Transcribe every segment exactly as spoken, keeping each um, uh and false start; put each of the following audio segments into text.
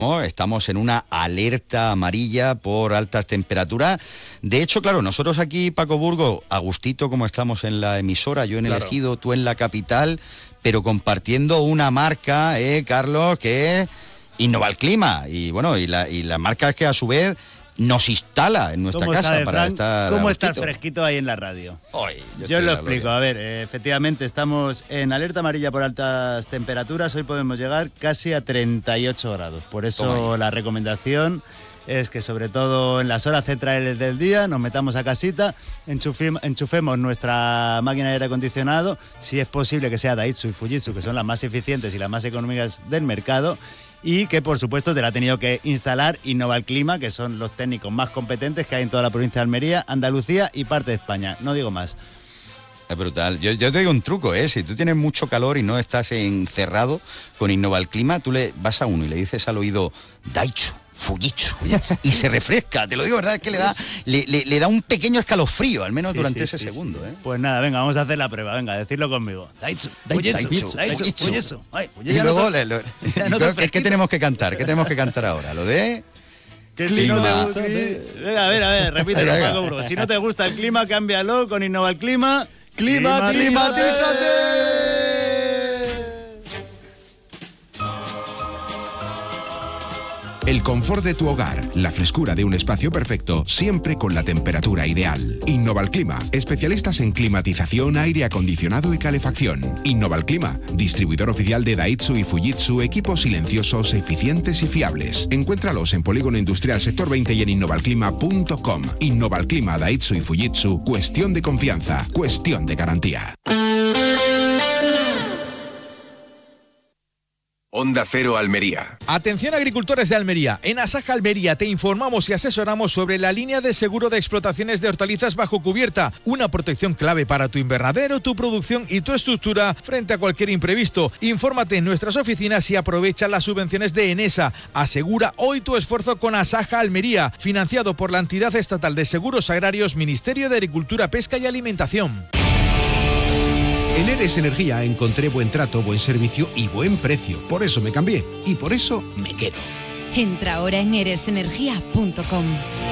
Estamos en una alerta amarilla por altas temperaturas. De hecho, claro, nosotros aquí, Paco Burgos, a gustito como estamos en la emisora, yo en el Claro. Ejido, tú en la capital, pero compartiendo una marca, eh, Carlos, que es Innovalclima. Y bueno, y la, y la marca es que a su vez nos instala en nuestra ¿Cómo casa sabe, para Fran, estar ¿Cómo a está gustito. fresquito ahí en la radio? Ay, Yo, estoy os en lo la explico. gloria. A ver, eh, efectivamente estamos en alerta amarilla por altas temperaturas. Hoy podemos llegar casi a treinta y ocho grados. Por eso Toma ahí. la recomendación es que sobre todo en las horas centrales del día nos metamos a casita, enchufim- enchufemos nuestra máquina de aire acondicionado, si es posible que sea Daihatsu y Fujitsu, que son las más eficientes y las más económicas del mercado, y que por supuesto te la ha tenido que instalar Innovalclima, que son los técnicos más competentes que hay en toda la provincia de Almería, Andalucía y parte de España. No digo más. Es brutal. Yo, yo te digo un truco, ¿eh? Si tú tienes mucho calor y no estás encerrado con Innovalclima, tú le vas a uno y le dices al oído Daihatsu, Fujitsu, y se refresca. Te lo digo, ¿verdad? Es que le da, le, le, le da un pequeño escalofrío, al menos Sí, durante sí, ese sí, segundo, sí. ¿eh? Pues nada, venga, vamos a hacer la prueba. Venga, decirlo conmigo. Daihatsu, Daihatsu, Fujitsu, Daihatsu, Fujitsu, Fujitsu. Ay, pues yo Y ya luego, noto- le- lo- ya y noto creo que- ¿qué fresquito. tenemos que cantar? ¿Qué tenemos que cantar ahora? ¿Lo de...? Que si no Clima. te gusta... Venga, a ver, a ver, repítelo, Venga, venga. Paco Burgos. Si no te gusta el clima, cámbialo con Innovalclima. ¡Climatízate! El confort de tu hogar, la frescura de un espacio perfecto, siempre con la temperatura ideal. Innovalclima, especialistas en climatización, aire acondicionado y calefacción. Innovalclima, distribuidor oficial de Daihatsu y Fujitsu, equipos silenciosos, eficientes y fiables. Encuéntralos en Polígono Industrial Sector veinte y en innovalclima punto com. Innovalclima, Daihatsu y Fujitsu, cuestión de confianza, cuestión de garantía. Onda Cero Almería. Atención agricultores de Almería. En Asaja Almería te informamos y asesoramos sobre la línea de seguro de explotaciones de hortalizas bajo cubierta. Una protección clave para tu invernadero, tu producción y tu estructura frente a cualquier imprevisto. Infórmate en nuestras oficinas y aprovecha las subvenciones de Enesa. Asegura hoy tu esfuerzo con Asaja Almería, financiado por la entidad estatal de seguros agrarios, Ministerio de Agricultura, Pesca y Alimentación. En Eres Energía encontré buen trato, buen servicio y buen precio. Por eso me cambié y por eso me quedo. Entra ahora en eres energía punto com.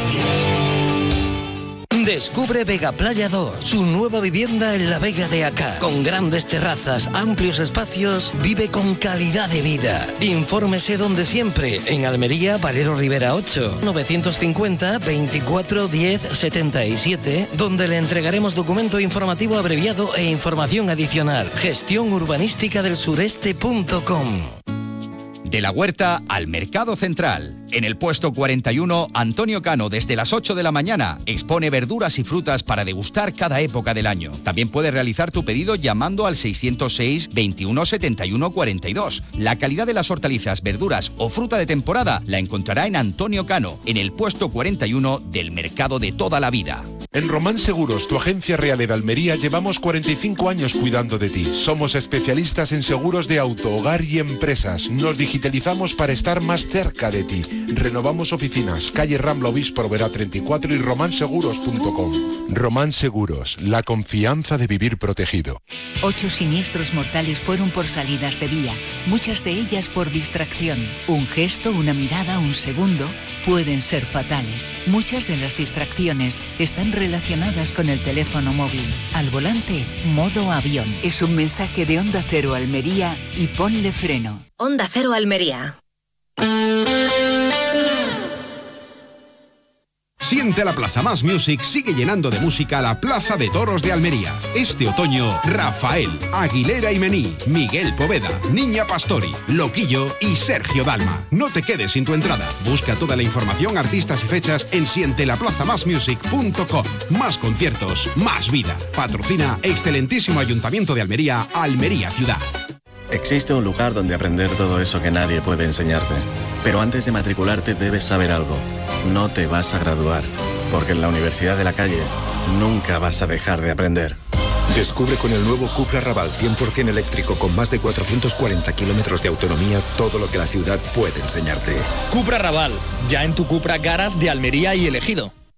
Descubre Vega Playa dos, su nueva vivienda en la Vega de Acá. Con grandes terrazas, amplios espacios, vive con calidad de vida. Infórmese donde siempre, en Almería, Valero Rivera ocho, novecientos cincuenta, veinticuatro, diez, setenta y siete, donde le entregaremos documento informativo abreviado e información adicional. Gestión urbanística del sureste punto com. De la huerta al mercado central. En el puesto cuarenta y uno, Antonio Cano, desde las ocho de la mañana, expone verduras y frutas para degustar cada época del año. También puedes realizar tu pedido llamando al seiscientos seis, veintiuno, setenta y uno, cuarenta y dos. La calidad de las hortalizas, verduras o fruta de temporada la encontrará en Antonio Cano, en el puesto cuarenta y uno del mercado de toda la vida. En Román Seguros, tu agencia real en Almería, llevamos cuarenta y cinco años cuidando de ti. Somos especialistas en seguros de auto, hogar y empresas. Nos digitalizamos para estar más cerca de ti. Renovamos oficinas, calle Rambla Obispo Oberá treinta y cuatro y román seguros punto com. Román Seguros, la confianza de vivir protegido. Ocho siniestros mortales fueron por salidas de vía, muchas de ellas por distracción. Un gesto, una mirada, un segundo pueden ser fatales. Muchas de las distracciones están relacionadas con el teléfono móvil. Al volante, modo avión. Es un mensaje de Onda Cero Almería y ponle freno. Onda Cero Almería. Siente la Plaza Más Music sigue llenando de música la Plaza de Toros de Almería. Este otoño, Rafael, Aguilera y Mení, Miguel Poveda, Niña Pastori, Loquillo y Sergio Dalma. No te quedes sin tu entrada. Busca toda la información, artistas y fechas en siente la plaza más music punto com. Más conciertos, más vida. Patrocina excelentísimo Ayuntamiento de Almería, Almería Ciudad. Existe un lugar donde aprender todo eso que nadie puede enseñarte. Pero antes de matricularte debes saber algo. No te vas a graduar, porque en la Universidad de la Calle nunca vas a dejar de aprender. Descubre con el nuevo Cupra Raval cien por ciento eléctrico con más de cuatrocientos cuarenta kilómetros de autonomía todo lo que la ciudad puede enseñarte. Cupra Raval, ya en tu Cupra Garas de Almería y El Ejido.